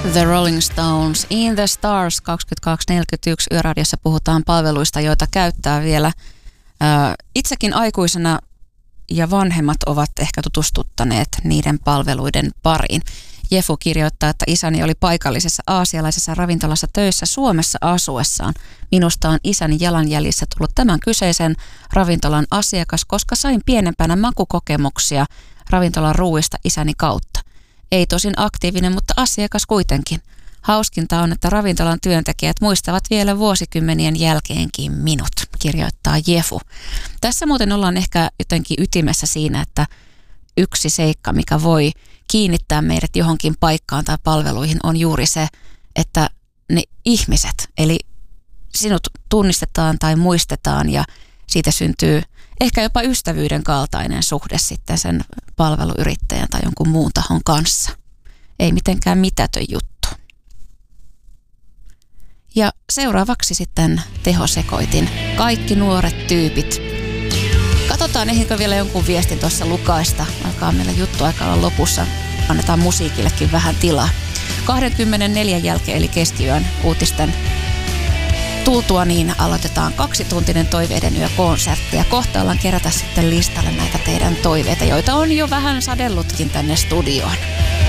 The Rolling Stones, In the Stars, 22.41 Yöradiossa puhutaan palveluista, joita käyttää vielä itsekin aikuisena, ja vanhemmat ovat ehkä tutustuttaneet niiden palveluiden pariin. Jefu kirjoittaa, että isäni oli paikallisessa aasialaisessa ravintolassa töissä Suomessa asuessaan. Minusta on isäni jalanjäljissä tullut tämän kyseisen ravintolan asiakas, koska sain pienempänä makukokemuksia ravintolan ruuista isäni kautta. Ei tosin aktiivinen, mutta asiakas kuitenkin. Hauskinta on, että ravintolan työntekijät muistavat vielä vuosikymmenien jälkeenkin minut, kirjoittaa Jefu. Tässä muuten ollaan ehkä jotenkin ytimessä siinä, että yksi seikka, mikä voi kiinnittää meidät johonkin paikkaan tai palveluihin, on juuri se, että ne ihmiset, eli sinut tunnistetaan tai muistetaan, ja siitä syntyy ehkä jopa ystävyyden kaltainen suhde sitten sen palveluyrittäjän tai jonkun muun tahon kanssa. Ei mitenkään mitätön juttu. Ja seuraavaksi sitten tehosekoitin. Kaikki nuoret tyypit. Katsotaan, ehdikö vielä jonkun viestin tuossa lukaista. Alkaa meillä juttu aika olla lopussa. Annetaan musiikillekin vähän tilaa. 24 jälkeen eli keskiyön uutisten tultua niin aloitetaan 2-tuntinen Toiveiden yö-konsertti. Ja kohta ollaan kerätä sitten listalle näitä teidän toiveita, joita on jo vähän sadellutkin tänne studioon.